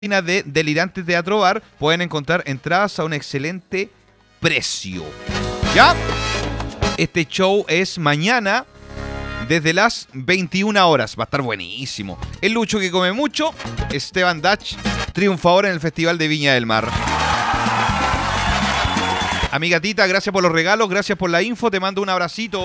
de Delirante Teatro Bar pueden encontrar entradas a un excelente precio. ¿Ya? Este show es mañana desde las 21 horas. Va a estar buenísimo. El Lucho que come mucho, Esteban Dach, triunfador en el Festival de Viña del Mar. Amiga Tita, gracias por los regalos, gracias por la info, te mando un abracito.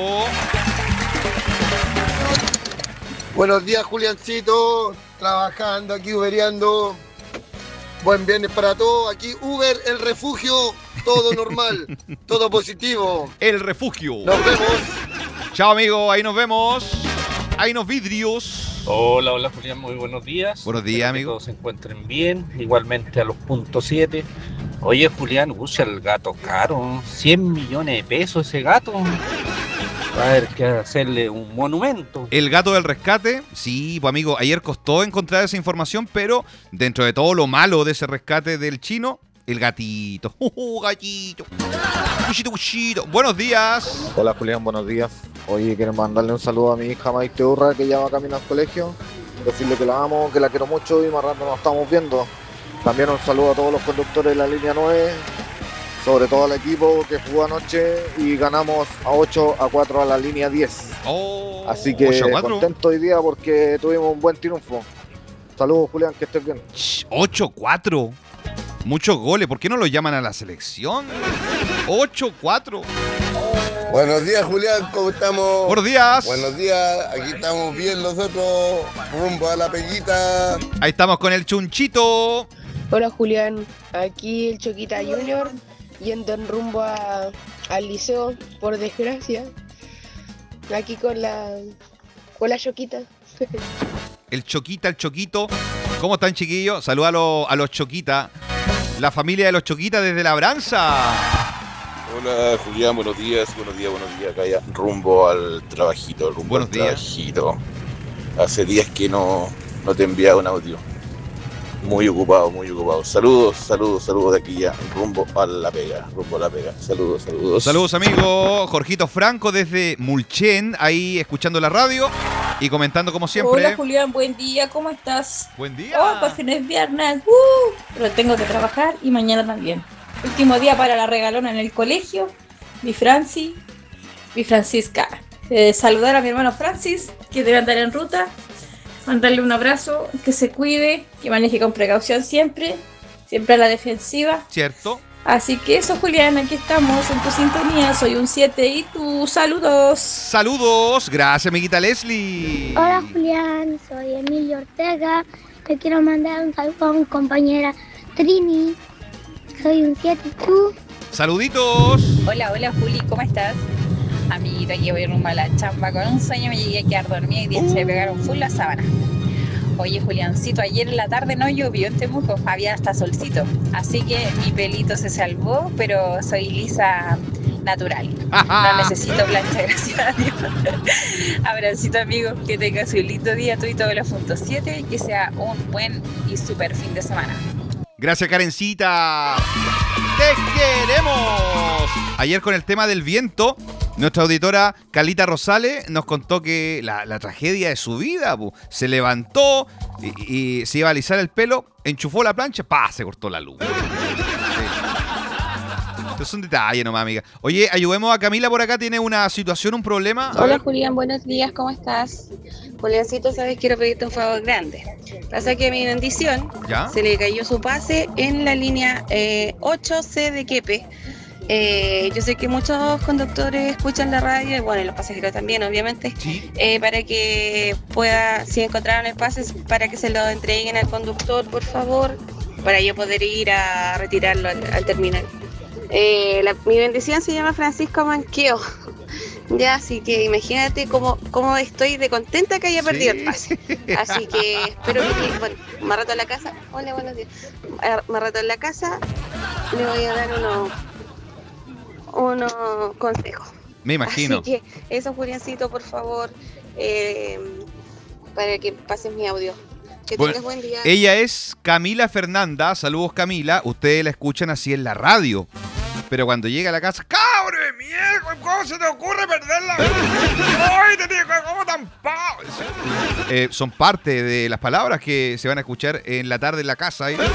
Buenos días, Juliancito, trabajando aquí, uberiando. Buen viernes para todos, aquí Uber, el refugio, todo normal, todo positivo. El refugio. Nos vemos. Chao, amigo, ahí nos vemos. Ahí nos vidrios. Hola Julián, muy buenos días. Buenos días, Espero amigo. Que todos se encuentren bien, igualmente a los puntos 7. Oye, Julián, usa el gato caro, 100 millones de pesos ese gato. Va a haber que hacerle un monumento. El gato del rescate, sí, pues amigo, ayer costó encontrar esa información, pero dentro de todo lo malo de ese rescate del chino, el gatito. Gatito. Cuchito, cuchito. Buenos días. Hola Julián, buenos días. Oye, quiero mandarle un saludo a mi hija Maite Urra, que ya va camino al colegio. Decirle que la amo, que la quiero mucho y más rato nos estamos viendo. También un saludo a todos los conductores de la línea 9, sobre todo al equipo que jugó anoche y ganamos a 8-4 a la línea 10. Oh, Así que 8-4. contento hoy día porque tuvimos un buen triunfo. Saludos Julián, que estés bien. 8-4. Muchos goles. ¿Por qué no lo llaman a la selección? 8-4. Buenos días, Julián, ¿cómo estamos? Buenos días. Buenos días, aquí estamos bien nosotros, rumbo a la peguita. Ahí estamos con el chunchito. Hola Julián, aquí el Choquita Junior, yendo en rumbo al liceo, por desgracia. Aquí con la Choquita. El Choquita, el Choquito. ¿Cómo están, chiquillos? Saludos a los Choquita. La familia de los Choquita desde Labranza. Hola Julián, buenos días, acá ya rumbo al trabajito, Buenos días. trabajito. Hace días que no te enviaba un audio. Muy ocupado. Saludos de aquí ya, rumbo a la pega. Saludos. Saludos, amigo. Jorgito Franco desde Mulchen, ahí escuchando la radio y comentando como siempre. Hola Julián, buen día, ¿cómo estás? Buen día. Oh, por fin es viernes, pero tengo que trabajar y mañana también. Último día para la regalona en el colegio. Mi Francisca. Saludar a mi hermano Francis, que debe andar en ruta. Mandarle un abrazo, que se cuide, que maneje con precaución siempre a la defensiva. Cierto. Así que eso, Julián, aquí estamos en tu sintonía. Soy un 7 y tú, saludos. Saludos, gracias, amiguita Leslie. Hola Julián, soy Emilio Ortega. Te quiero mandar un saludo a mi compañera Trini. Soy un 7 y tú. Saluditos. Hola Juli, ¿cómo estás? Amiguita, que voy rumbo a la chamba con un sueño, me llegué a quedar dormida y se me pegaron full la sábana. Oye Juliancito, ayer en la tarde no llovió en Temuco, había hasta solcito, así que mi pelito se salvó, pero soy lisa natural. No necesito plancha, gracias a Dios. Abracito amigo, que tengas un lindo día tú y todos los puntos 7 y que sea un buen y súper fin de semana. Gracias, Karencita. ¡Te queremos! Ayer con el tema del viento, nuestra auditora Calita Rosales nos contó que la tragedia de su vida, se levantó y se iba a alisar el pelo, enchufó la plancha, ¡pah! Se cortó la luz. Sí. Es un detalle nomás, amiga. Oye, ayudemos a Camila por acá, tiene una situación, un problema. Hola Julián, buenos días, ¿cómo estás? Juliancito, sabes, quiero pedirte un favor grande. Pasa que a mi bendición ¿Ya? se le cayó su pase en la línea 8C de Quepe. Yo sé que muchos conductores escuchan la radio, y bueno, y los pasajeros también, obviamente, Sí. para que pueda, si encontraron el pase, para que se lo entreguen al conductor, por favor, para yo poder ir a retirarlo al terminal. Mi bendición se llama Francisco Manqueo. Ya, así que imagínate cómo estoy de contenta que haya perdido el pase. Así que espero que, bueno, más rato en la casa. Hola, buenos días. Más rato en la casa le voy a dar unos consejos. Me imagino. Así que eso, Juliancito, por favor, para que pases mi audio. Que Bueno, tengas buen día. ella es Camila Fernanda. Saludos, Camila. Ustedes la escuchan así en la radio. Pero cuando llega a la casa, ¡cabrón de mierda! ¿Cómo se te ocurre perderla? ¡Ay, te digo! ¿Cómo tan pavo? Son parte de las palabras que se van a escuchar en la tarde en la casa.